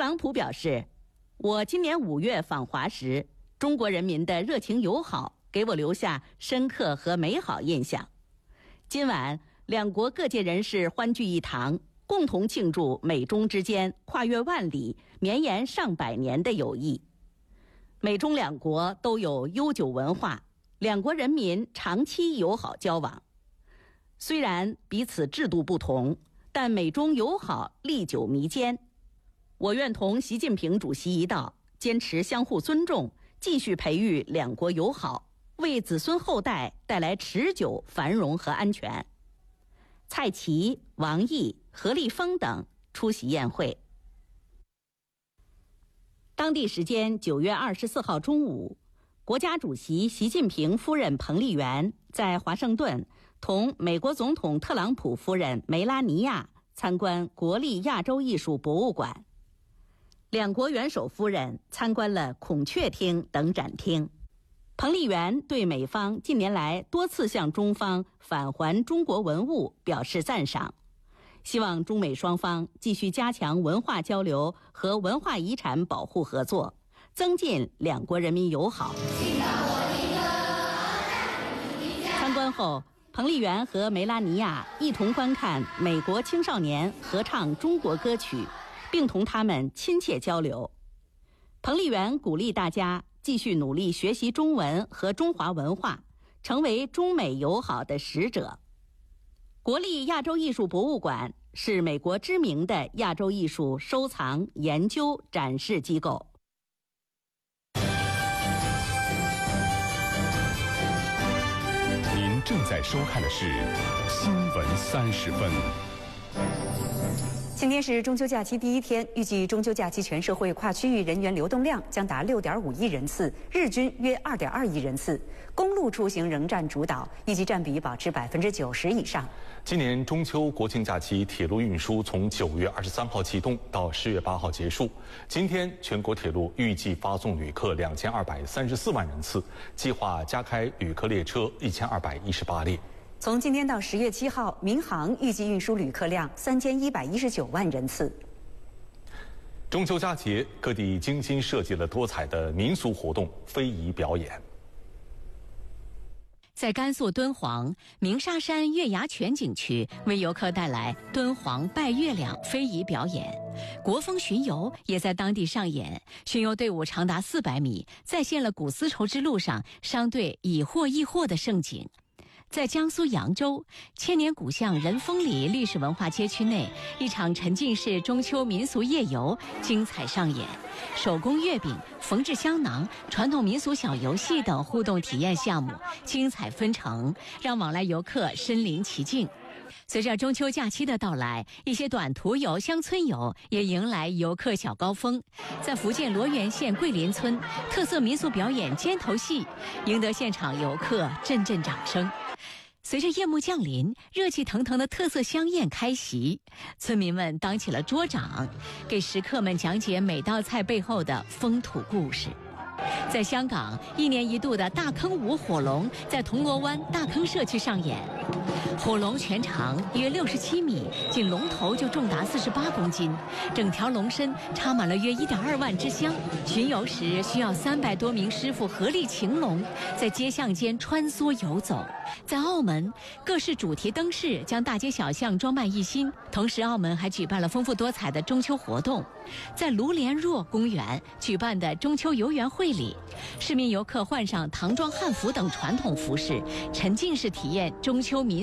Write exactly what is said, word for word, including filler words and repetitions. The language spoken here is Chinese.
朗普表示，我今年五月访华时，中国人民的热情友好给我留下深刻和美好印象。今晚，两国各界人士欢聚一堂，共同庆祝美中之间跨越万里、绵延上百年的友谊。美中两国都有悠久文化，两国人民长期友好交往。虽然彼此制度不同，但美中友好历久弥坚。我愿同习近平主席一道，坚持相互尊重，继续培育两国友好，为子孙后代带来持久繁荣和安全。蔡奇、王毅、何立峰等出席宴会。当地时间九月二十四号中午，国家主席习近平夫人彭丽媛在华盛顿同美国总统特朗普夫人梅拉尼亚参观国立亚洲艺术博物馆。两国元首夫人参观了孔雀厅等展厅。彭丽媛对美方近年来多次向中方返还中国文物表示赞赏，希望中美双方继续加强文化交流和文化遗产保护合作，增进两国人民友好。参观后，彭丽媛和梅拉尼亚一同观看美国青少年合唱中国歌曲，并同他们亲切交流。彭丽媛鼓励大家继续努力学习中文和中华文化，成为中美友好的使者。国立亚洲艺术博物馆是美国知名的亚洲艺术收藏、研究、展示机构。 您正在收看的是新闻三十分。 今天是中秋假期第一天，预计中秋假期全社会跨区域人员流动量将达六点五亿人次，日均约二点二亿人次。公路出行仍占主导，预计占比保持百分之九十以上。 今年中秋国庆假期铁路运输从九月二十三号启动到十月八号结束。今天全国铁路预计发送旅客两千二百三十四万人次，计划加开旅客列车一千二百一十八列。 从今天到十月七号，民航预计运输旅客量三千一百一十九万人次。 中秋佳节，各地精心设计了多彩的民俗活动、非遗表演。 在甘肃敦煌鸣沙山月牙泉景区，为游客带来敦煌拜月亮非遗表演。国风巡游也在当地上演，巡游队伍长达四百米，再现了古丝绸之路上商队以货易货的盛景。在江苏扬州千年古巷仁丰里历史文化街区内，一场沉浸式中秋民俗夜游精彩上演，手工月饼、缝制香囊、传统民俗小游戏等互动体验项目精彩纷呈，让往来游客身临其境。随着中秋假期的到来，一些短途游、乡村游也迎来游客小高峰。在福建罗源县桂林村，特色民俗表演尖头戏赢得现场游客阵阵掌声。随着夜幕降临，热气腾腾的特色香宴开席，村民们当起了桌长，给食客们讲解每道菜背后的风土故事。在香港，一年一度的大坑舞火龙在铜锣湾大坑社区上演。火龙全长约六十七米，仅龙头就重达四十八公斤，整条龙身插满了约一点二万支香。巡游时需要三百多名师傅合力擒龙，在街巷间穿梭游走。在澳门，各式主题灯饰将大街小巷装扮一新，同时澳门还举办了丰富多彩的中秋活动。在卢连若公园举办的中秋游园会里，市民游客换上唐装汉服等传统服饰，沉浸式体验中秋